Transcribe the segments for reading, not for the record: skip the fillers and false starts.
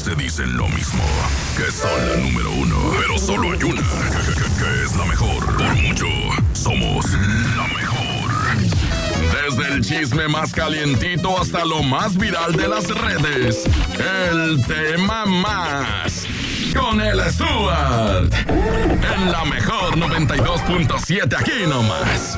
se dicen lo mismo, que son la número uno. Pero solo hay una que es la mejor. Por mucho, somos la mejor. Desde el chisme más calientito hasta lo más viral de las redes. El tema más... con el Stuart. En la mejor 92.7 aquí nomás.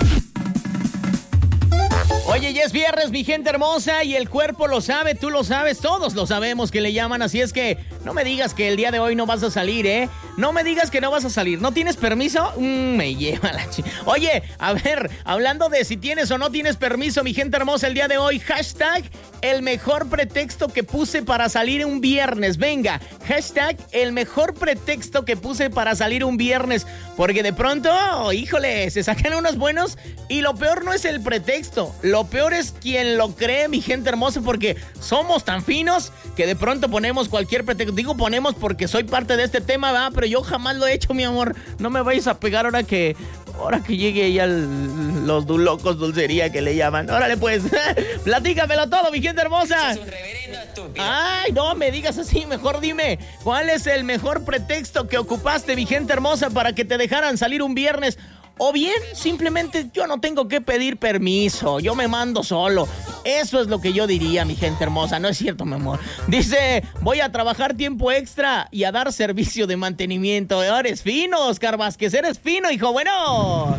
Oye, ya es viernes, mi gente hermosa, y el cuerpo lo sabe, tú lo sabes, todos lo sabemos que le llaman, así es que no me digas que el día de hoy no vas a salir, ¿eh? No me digas que no vas a salir. ¿No tienes permiso? Me lleva la Oye, a ver, hablando de si tienes o no tienes permiso, mi gente hermosa, el día de hoy, hashtag el mejor pretexto que puse para salir un viernes. Venga, hashtag el mejor pretexto que puse para salir un viernes. Porque de pronto, híjole, se sacan unos buenos y lo peor no es el pretexto. Lo peor es quien lo cree, mi gente hermosa, porque somos tan finos que de pronto ponemos cualquier pretexto. Digo ponemos porque soy parte de este tema, ¿verdad? Pero yo jamás lo he hecho, mi amor. No me vayas a pegar ahora que llegue ya los locos dulcería que le llaman. Órale, pues, platícamelo todo, mi gente hermosa. Es un reverendo estúpido. Ay, no me digas así, mejor dime, ¿cuál es el mejor pretexto que ocupaste, mi gente hermosa, para que te dejaran salir un viernes? O bien, simplemente yo no tengo que pedir permiso, yo me mando solo. Eso es lo que yo diría, mi gente hermosa. No es cierto, mi amor. Dice, voy a trabajar tiempo extra y a dar servicio de mantenimiento. Eres fino, Oscar Vázquez, eres fino, hijo. Bueno.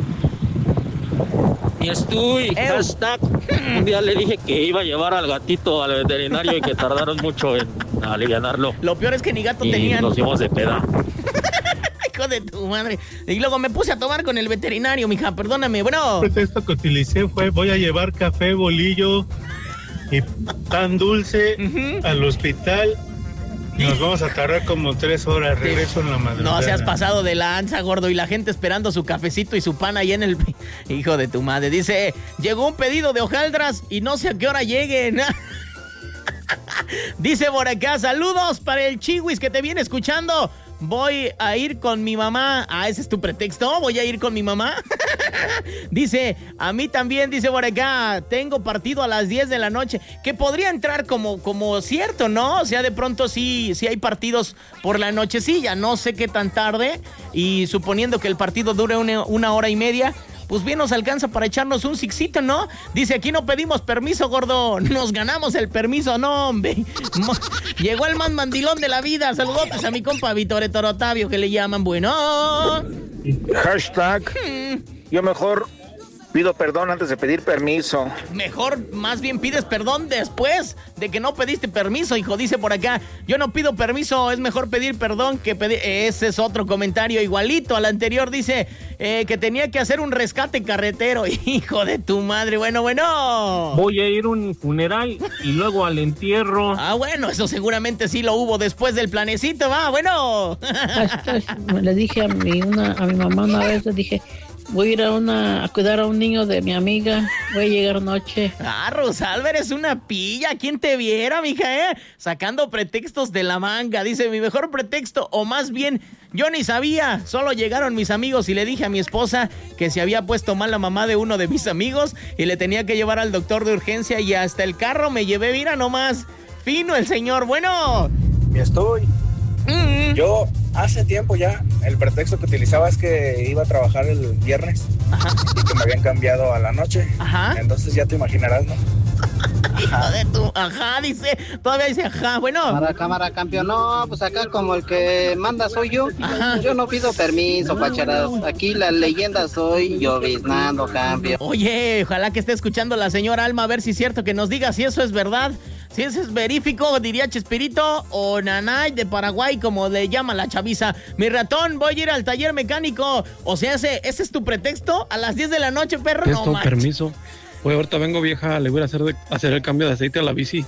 Y estoy, hashtag, un día le dije que iba a llevar al gatito al veterinario y que tardaron mucho en alivianarlo. Lo peor es que ni gato y tenían. nos fuimos de peda. Hijo de tu madre. Y luego me puse a tomar con el veterinario, mija, perdóname. Bueno. El pretexto que utilicé fue, voy a llevar café, bolillo y pan dulce al hospital. Nos vamos a tardar como 3 horas, regreso en la madrugada. No seas pasado de lanza, gordo, y la gente esperando su cafecito y su pan ahí en el... Hijo de tu madre. Dice, llegó un pedido de hojaldras y no sé a qué hora lleguen. Dice por acá, saludos para el Chihuis que te viene escuchando. Voy a ir con mi mamá. Ah, ese es tu pretexto. Voy a ir con mi mamá. Dice, a mí también, dice por acá, tengo partido a las 10 de la noche. Que podría entrar como cierto, ¿no? O sea, de pronto sí hay partidos por la nochecilla. No sé qué tan tarde. Y suponiendo que el partido dure una hora y media, pues bien nos alcanza para echarnos un sixito, ¿no? Dice, aquí no pedimos permiso, gordo. Nos ganamos el permiso, no, hombre. Llegó el más mandilón de la vida. Saludotes a mi compa Víctor Ettore Otavio, que le llaman, bueno. Hashtag, yo mejor pido perdón antes de pedir permiso. Mejor, más bien pides perdón después de que no pediste permiso, hijo. Dice por acá, yo no pido permiso, es mejor pedir perdón que pedir... Ese es otro comentario igualito al anterior. Dice que tenía que hacer un rescate carretero. Hijo de tu madre, bueno. Voy a ir a un funeral y luego al entierro. Ah, bueno, eso seguramente sí lo hubo después del planecito, va, bueno. Le dije a mi mamá una vez, le dije... Voy a ir a cuidar a un niño de mi amiga. Voy a llegar noche. Ah, Rosalba, eres una pilla. ¿Quién te viera, mija, sacando pretextos de la manga. Dice, mi mejor pretexto, o más bien, yo ni sabía. Solo llegaron mis amigos y le dije a mi esposa que se había puesto mal la mamá de uno de mis amigos y le tenía que llevar al doctor de urgencia y hasta el carro me llevé. Mira nomás. Fino el señor. Bueno. Ya estoy. Yo hace tiempo ya, el pretexto que utilizaba es que iba a trabajar el viernes. Ajá. Y que me habían cambiado a la noche. Ajá. Entonces ya te imaginarás, ¿no? Hijo de tu... Ajá, dice. Todavía dice ajá, bueno. Para cámara, campeón. No, pues acá como el que manda soy yo. Ajá. Yo no pido permiso, pacharas. Aquí la leyenda soy lloviznando, campeón. Oye, ojalá que esté escuchando la señora Alma, a ver si es cierto, que nos diga si eso es verdad. Si eso es verífico, diría Chespirito o Nanay de Paraguay, como le llama la chaviza. Mi ratón, voy a ir al taller mecánico. O sea, ese es tu pretexto a las 10 de la noche, perro. Esto, no, permiso. Oye, ahorita vengo, vieja, le voy a hacer el cambio de aceite a la bici.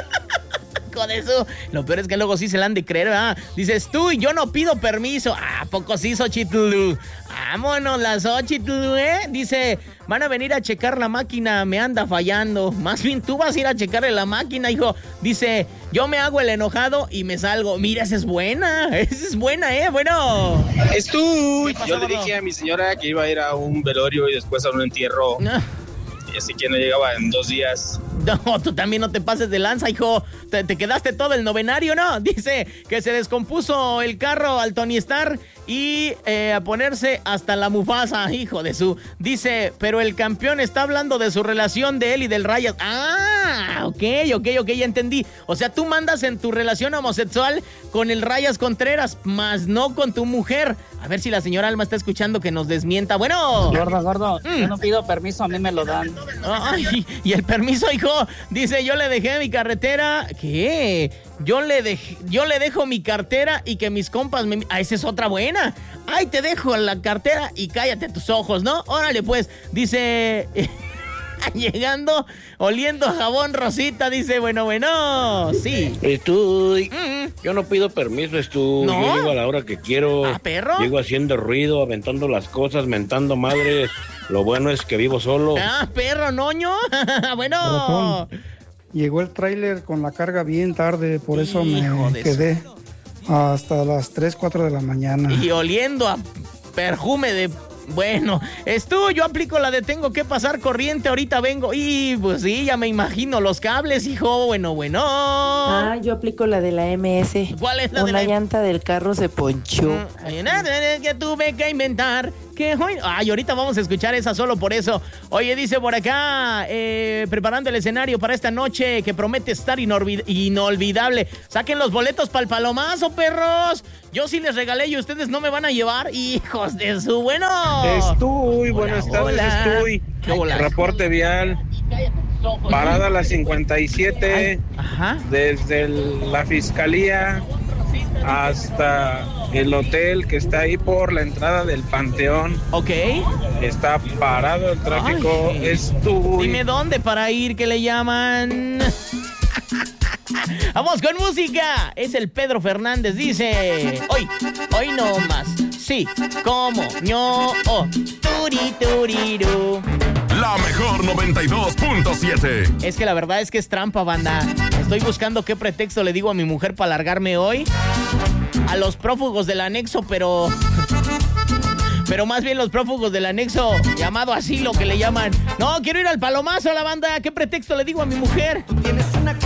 Con eso, lo peor es que luego sí se la han de creer, ¿verdad? Dices tú y yo no pido permiso. ¿A poco sí, Xochitl? Vámonos, la Xochitl, Dice, van a venir a checar la máquina, me anda fallando. Más bien tú vas a ir a checarle la máquina, hijo. Dice, yo me hago el enojado y me salgo. Mira, esa es buena, bueno. Es tú. Yo le dije a mi señora que iba a ir a un velorio y después a un entierro. y así que no llegaba en 2 días. No, tú también no te pases de lanza, hijo. Te quedaste todo el novenario, ¿no? Dice que se descompuso el carro al Tony Stark y a ponerse hasta la Mufasa, hijo de su... Dice, pero el campeón está hablando de su relación de él y del Rayas. Ah, ok, ya entendí. O sea, tú mandas en tu relación homosexual con el Rayas Contreras, más no con tu mujer. A ver si la señora Alma está escuchando que nos desmienta. Bueno. Gordo, yo no pido permiso, a mí me lo dan. Ay, y el permiso, hijo. Dice, yo le dejé mi carretera. ¿Qué? Yo le dejo mi cartera y que mis compas me... Ah, esa es otra buena. Ay, te dejo la cartera y cállate tus ojos, ¿no? Órale, pues. Dice... Llegando, oliendo a jabón Rosita, dice, bueno, sí. Yo no pido permiso, ¿No? Yo llego a la hora que quiero. ¿Ah, perro? Llego haciendo ruido, aventando las cosas, mentando madres. Lo bueno es que vivo solo. Ah, perro, noño. Bueno. Llegó el tráiler con la carga bien tarde, por eso me quedé hasta las 3, 4 de la mañana. Y oliendo a perfume de... Bueno, yo aplico la de tengo que pasar corriente, ahorita vengo. Y pues sí, ya me imagino los cables, hijo. Bueno. Ah, yo aplico la de la MS. ¿Cuál es la de la llanta del carro se ponchó. Que tuve que inventar. Ay, ahorita vamos a escuchar esa solo por eso. Oye, dice por acá, preparando el escenario para esta noche que promete estar inolvidable. Saquen los boletos para el palomazo, perros. Yo sí les regalé y ustedes no me van a llevar. Hijos de su bueno. Buenas tardes, Estuy. Reporte vial. Parada a las 57. Ajá. Desde la fiscalía hasta el hotel que está ahí por la entrada del Panteón. Ok. Está parado el tráfico. Dime dónde para ir, que le llaman. Vamos con música. Es el Pedro Fernández. Dice: Hoy no más. Sí, como ño. Turiru. La mejor 92.7. Es que la verdad es que es trampa, banda. Estoy buscando qué pretexto le digo a mi mujer para largarme hoy. A los prófugos del anexo, pero más bien los prófugos del anexo llamado asilo, que le llaman. No, quiero ir al palomazo a la banda. ¿Qué pretexto le digo a mi mujer? Tienes una